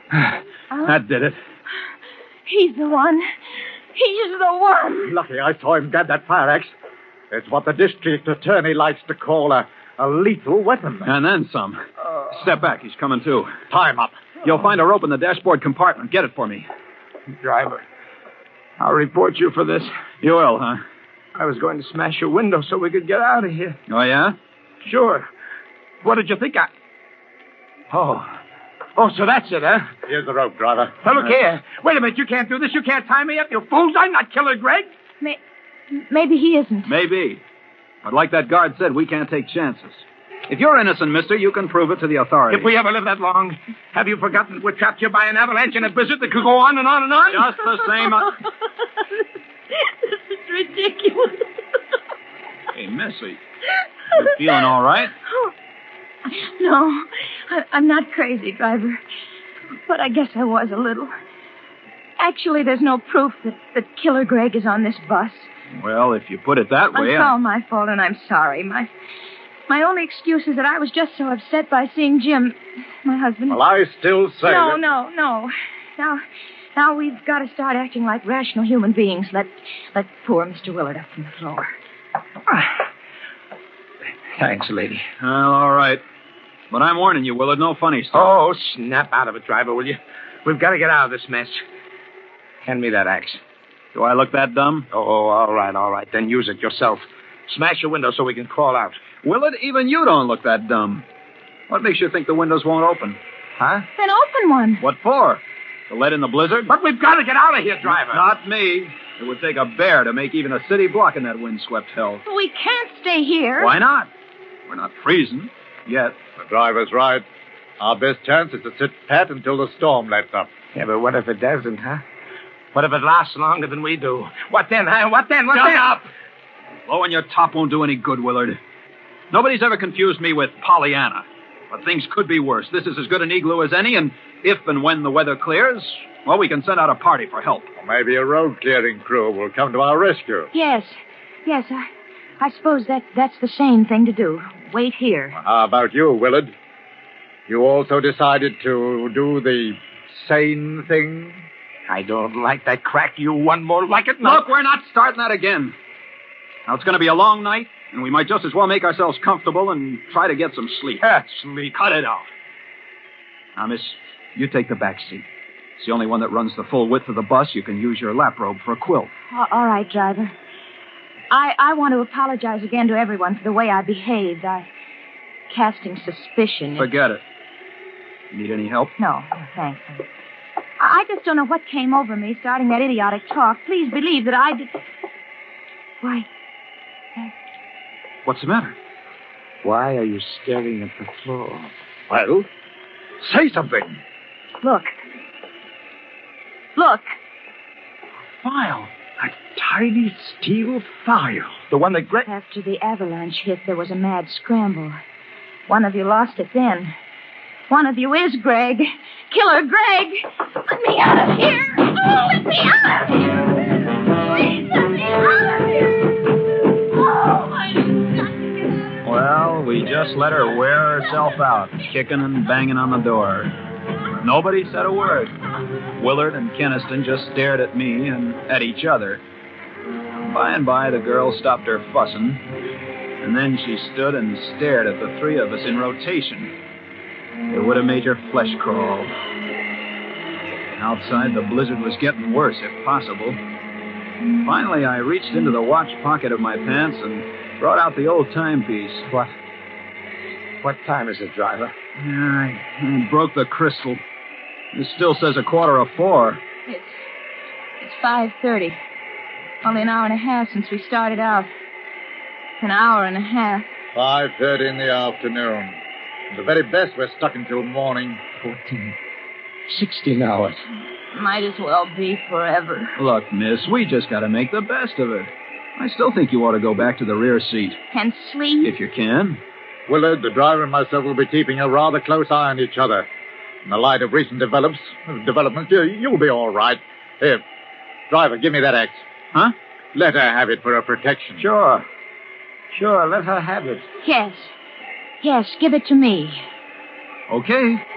That did it. He's the one. He's the one. Lucky I saw him grab that fire axe. It's what the district attorney likes to call a lethal weapon. And then some. Step back. He's coming too. Time up. You'll find a rope in the dashboard compartment. Get it for me. Driver, I'll report you for this. You will, huh? I was going to smash your window so we could get out of here. Oh, yeah? Sure. What did you think Oh, so that's it, huh? Here's the rope, driver. Now, look here. Wait a minute. You can't do this. You can't tie me up, you fools. I'm not Killer Greg. Maybe he isn't. Maybe. But like that guard said, we can't take chances. If you're innocent, mister, you can prove it to the authorities. If we ever live that long, have you forgotten we're trapped here by an avalanche and a blizzard that could go on and on and on? Just the same. This is ridiculous. Hey, Missy, you feeling all right? No, I'm not crazy, driver. But I guess I was a little. Actually, there's no proof that Killer Greg is on this bus. Well, if you put it that way... It's all my fault, and I'm sorry. My only excuse is that I was just so upset by seeing Jim, my husband. Well, I still say No. Now we've got to start acting like rational human beings. Let poor Mr. Willard up from the floor. Thanks, lady. Well, all right. But I'm warning you, Willard, no funny stuff. Oh, snap out of it, driver, will you? We've got to get out of this mess. Hand me that axe. Do I look that dumb? Oh, all right. Then use it yourself. Smash your window so we can crawl out. Willard, even you don't look that dumb. What makes you think the windows won't open? Huh? Then open one. What for? To let in the blizzard? But we've got to get out of here, driver. Not me. It would take a bear to make even a city block in that windswept hell. But we can't stay here. Why not? We're not freezing. Yet. The driver's right. Our best chance is to sit pat until the storm lets up. Yeah, but what if it doesn't, huh? What if it lasts longer than we do? What then, huh? What then? Shut up! Blowing your top won't do any good, Willard. Nobody's ever confused me with Pollyanna. But things could be worse. This is as good an igloo as any, and if and when the weather clears, well, we can send out a party for help. Or maybe a road-clearing crew will come to our rescue. Yes, I suppose that's the sane thing to do. Wait here. Well, how about you, Willard? You also decided to do the sane thing? I don't like that crack. You one more like it. Look, we're not starting that again. Now, it's going to be a long night, and we might just as well make ourselves comfortable and try to get some sleep. Sleep. Cut it out. Now, miss, you take the back seat. It's the only one that runs the full width of the bus. You can use your lap robe for a quilt. All right, driver. I want to apologize again to everyone for the way I behaved. Casting suspicion. Forget it. Need any help? No, thanks. I just don't know what came over me starting that idiotic talk. Please believe that I did... Why... What's the matter? Why are you staring at the floor? Well, say something. Look. File. A tiny steel file. The one that Greg... After the avalanche hit, there was a mad scramble. One of you lost it then. One of you is Greg. Killer Greg! Let me out of here! Oh, let me out of here! Please let me out of here! Oh, I've got to get out. Well, we just let her wear herself out, kicking and banging on the door. Nobody said a word. Willard and Keniston just stared at me and at each other. By and by, the girl stopped her fussing, and then she stood and stared at the three of us in rotation. It would have made your flesh crawl. Outside, the blizzard was getting worse, if possible. Finally, I reached into the watch pocket of my pants and brought out the old timepiece. What time is it, driver? Yeah, I broke the crystal. It still says 4:15. It's 5:30. Only an hour and a half since we started out. An hour and a half. 5:30 in the afternoon. The very best we're stuck until morning. 16 hours. Might as well be forever. Look, miss, we just got to make the best of it. I still think you ought to go back to the rear seat. And sleep? If you can. Willard, the driver, and myself will be keeping a rather close eye on each other. In the light of recent developments, you'll be all right. Here, driver, give me that axe. Huh? Let her have it for her protection. Sure, let her have it. Yes, give it to me. Okay.